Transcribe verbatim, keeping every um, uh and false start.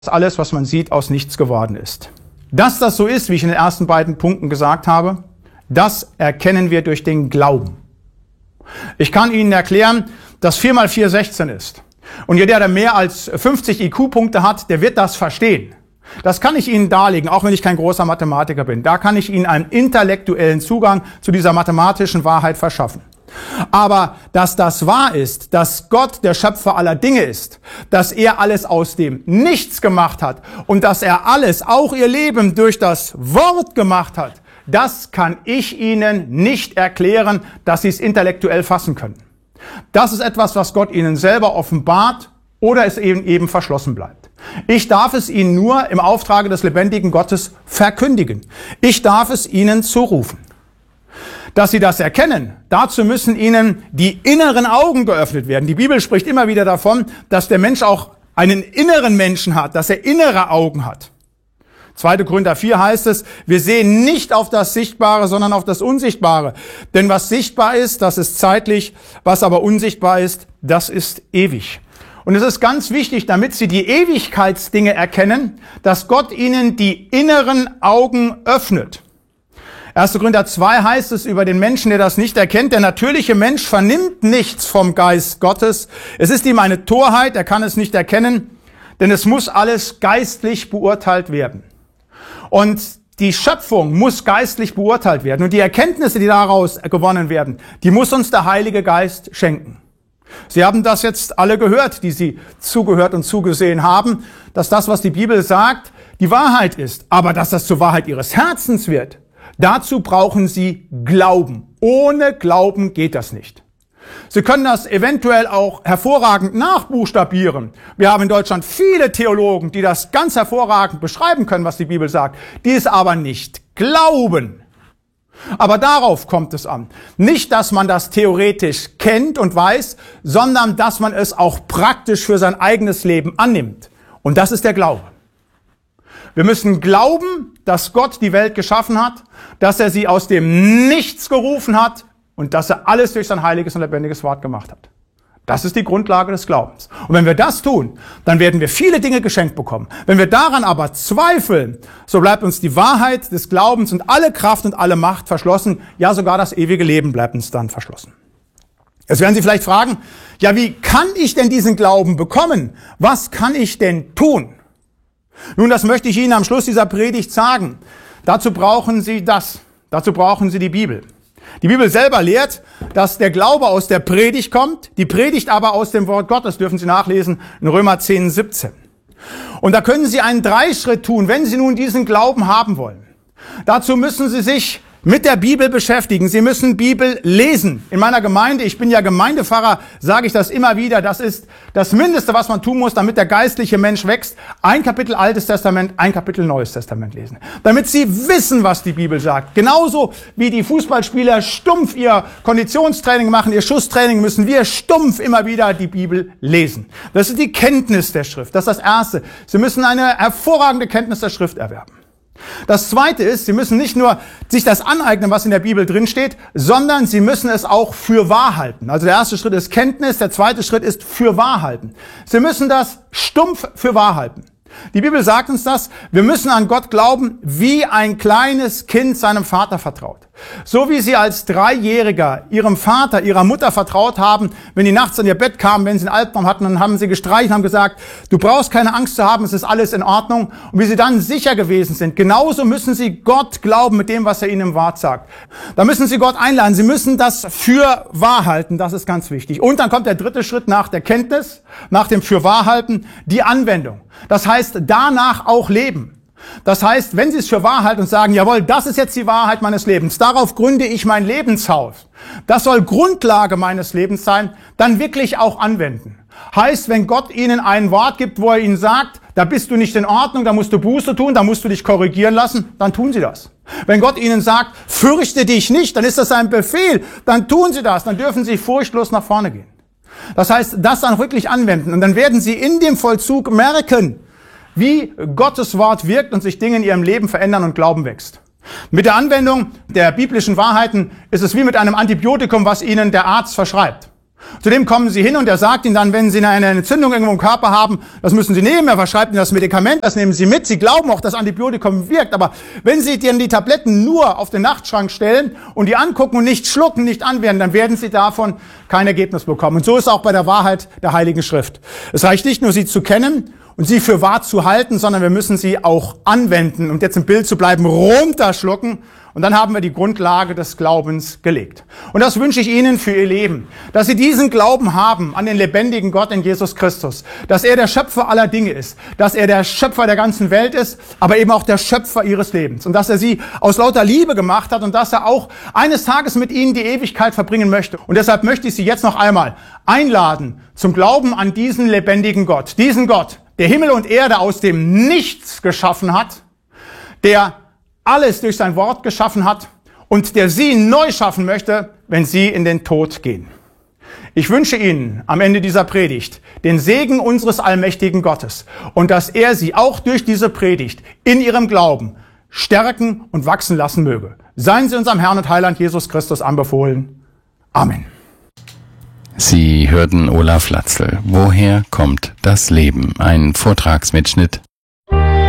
alles, was man sieht, aus nichts geworden ist. Dass das so ist, wie ich in den ersten beiden Punkten gesagt habe, das erkennen wir durch den Glauben. Ich kann Ihnen erklären, dass vier mal vier sechzehn ist. Und jeder, der mehr als fünfzig I Q-Punkte hat, der wird das verstehen. Das kann ich Ihnen darlegen, auch wenn ich kein großer Mathematiker bin. Da kann ich Ihnen einen intellektuellen Zugang zu dieser mathematischen Wahrheit verschaffen. Aber dass das wahr ist, dass Gott der Schöpfer aller Dinge ist, dass er alles aus dem Nichts gemacht hat und dass er alles, auch ihr Leben, durch das Wort gemacht hat, das kann ich Ihnen nicht erklären, dass Sie es intellektuell fassen können. Das ist etwas, was Gott Ihnen selber offenbart oder es eben eben verschlossen bleibt. Ich darf es Ihnen nur im Auftrage des lebendigen Gottes verkündigen. Ich darf es Ihnen zurufen. Dass Sie das erkennen, dazu müssen Ihnen die inneren Augen geöffnet werden. Die Bibel spricht immer wieder davon, dass der Mensch auch einen inneren Menschen hat, dass er innere Augen hat. zweiter Korinther vier heißt es, wir sehen nicht auf das Sichtbare, sondern auf das Unsichtbare. Denn was sichtbar ist, das ist zeitlich, was aber unsichtbar ist, das ist ewig. Und es ist ganz wichtig, damit Sie die Ewigkeitsdinge erkennen, dass Gott Ihnen die inneren Augen öffnet. erster Korinther zwei heißt es über den Menschen, der das nicht erkennt, der natürliche Mensch vernimmt nichts vom Geist Gottes. Es ist ihm eine Torheit, er kann es nicht erkennen, denn es muss alles geistlich beurteilt werden. Und die Schöpfung muss geistlich beurteilt werden. Und die Erkenntnisse, die daraus gewonnen werden, die muss uns der Heilige Geist schenken. Sie haben das jetzt alle gehört, die Sie zugehört und zugesehen haben, dass das, was die Bibel sagt, die Wahrheit ist. Aber dass das zur Wahrheit Ihres Herzens wird, dazu brauchen Sie Glauben. Ohne Glauben geht das nicht. Sie können das eventuell auch hervorragend nachbuchstabieren. Wir haben in Deutschland viele Theologen, die das ganz hervorragend beschreiben können, was die Bibel sagt, die es aber nicht glauben. Aber darauf kommt es an. Nicht, dass man das theoretisch kennt und weiß, sondern dass man es auch praktisch für sein eigenes Leben annimmt. Und das ist der Glaube. Wir müssen glauben, dass Gott die Welt geschaffen hat, dass er sie aus dem Nichts gerufen hat und dass er alles durch sein heiliges und lebendiges Wort gemacht hat. Das ist die Grundlage des Glaubens. Und wenn wir das tun, dann werden wir viele Dinge geschenkt bekommen. Wenn wir daran aber zweifeln, so bleibt uns die Wahrheit des Glaubens und alle Kraft und alle Macht verschlossen. Ja, sogar das ewige Leben bleibt uns dann verschlossen. Jetzt werden Sie vielleicht fragen, ja, wie kann ich denn diesen Glauben bekommen? Was kann ich denn tun? Nun, das möchte ich Ihnen am Schluss dieser Predigt sagen. Dazu brauchen Sie das. Dazu brauchen Sie die Bibel. Die Bibel selber lehrt, dass der Glaube aus der Predigt kommt, die Predigt aber aus dem Wort Gottes, dürfen Sie nachlesen in Römer zehn, siebzehn. Und da können Sie einen Dreischritt tun, wenn Sie nun diesen Glauben haben wollen. Dazu müssen Sie sich mit der Bibel beschäftigen. Sie müssen Bibel lesen. In meiner Gemeinde, ich bin ja Gemeindepfarrer, sage ich das immer wieder, das ist das Mindeste, was man tun muss, damit der geistliche Mensch wächst. Ein Kapitel Altes Testament, ein Kapitel Neues Testament lesen. Damit Sie wissen, was die Bibel sagt. Genauso wie die Fußballspieler stumpf ihr Konditionstraining machen, ihr Schusstraining, müssen wir stumpf immer wieder die Bibel lesen. Das ist die Kenntnis der Schrift. Das ist das Erste. Sie müssen eine hervorragende Kenntnis der Schrift erwerben. Das Zweite ist, Sie müssen nicht nur sich das aneignen, was in der Bibel drinsteht, sondern Sie müssen es auch für wahr halten. Also der erste Schritt ist Kenntnis, der zweite Schritt ist für wahr halten. Sie müssen das stumpf für wahr halten. Die Bibel sagt uns das, wir müssen an Gott glauben, wie ein kleines Kind seinem Vater vertraut. So wie Sie als Dreijähriger Ihrem Vater, Ihrer Mutter vertraut haben, wenn die nachts in Ihr Bett kamen, wenn Sie einen Albtraum hatten, dann haben Sie gestreichelt und haben gesagt, du brauchst keine Angst zu haben, es ist alles in Ordnung. Und wie Sie dann sicher gewesen sind, genauso müssen Sie Gott glauben mit dem, was er Ihnen im Wort sagt. Da müssen Sie Gott einladen, Sie müssen das für wahr halten, das ist ganz wichtig. Und dann kommt der dritte Schritt nach der Kenntnis, nach dem für wahr halten, die Anwendung. Das heißt, danach auch leben. Das heißt, wenn Sie es für wahr halten und sagen, jawohl, das ist jetzt die Wahrheit meines Lebens, darauf gründe ich mein Lebenshaus, das soll Grundlage meines Lebens sein, dann wirklich auch anwenden. Heißt, wenn Gott Ihnen ein Wort gibt, wo er Ihnen sagt, da bist du nicht in Ordnung, da musst du Buße tun, da musst du dich korrigieren lassen, dann tun Sie das. Wenn Gott Ihnen sagt, fürchte dich nicht, dann ist das ein Befehl, dann tun Sie das, dann dürfen Sie furchtlos nach vorne gehen. Das heißt, das dann wirklich anwenden und dann werden Sie in dem Vollzug merken, wie Gottes Wort wirkt und sich Dinge in Ihrem Leben verändern und Glauben wächst. Mit der Anwendung der biblischen Wahrheiten ist es wie mit einem Antibiotikum, was Ihnen der Arzt verschreibt. Zudem kommen sie hin und er sagt ihnen dann, wenn sie eine Entzündung irgendwo im Körper haben, das müssen sie nehmen. Er verschreibt ihnen das Medikament, das nehmen sie mit. Sie glauben auch, dass Antibiotikum wirkt. Aber wenn sie dir die Tabletten nur auf den Nachtschrank stellen und die angucken und nicht schlucken, nicht anwenden, dann werden sie davon kein Ergebnis bekommen. Und so ist auch bei der Wahrheit der Heiligen Schrift. Es reicht nicht nur, sie zu kennen und sie für wahr zu halten, sondern wir müssen sie auch anwenden. Um jetzt im Bild zu bleiben, runterschlucken. Und dann haben wir die Grundlage des Glaubens gelegt. Und das wünsche ich Ihnen für Ihr Leben, dass Sie diesen Glauben haben an den lebendigen Gott in Jesus Christus, dass er der Schöpfer aller Dinge ist, dass er der Schöpfer der ganzen Welt ist, aber eben auch der Schöpfer Ihres Lebens und dass er Sie aus lauter Liebe gemacht hat und dass er auch eines Tages mit Ihnen die Ewigkeit verbringen möchte. Und deshalb möchte ich Sie jetzt noch einmal einladen zum Glauben an diesen lebendigen Gott, diesen Gott, der Himmel und Erde aus dem Nichts geschaffen hat, der alles durch sein Wort geschaffen hat und der Sie neu schaffen möchte, wenn Sie in den Tod gehen. Ich wünsche Ihnen am Ende dieser Predigt den Segen unseres allmächtigen Gottes und dass er Sie auch durch diese Predigt in Ihrem Glauben stärken und wachsen lassen möge. Seien Sie unserem Herrn und Heiland Jesus Christus anbefohlen. Amen. Sie hörten Olaf Latzel. Woher kommt das Leben? Ein Vortragsmitschnitt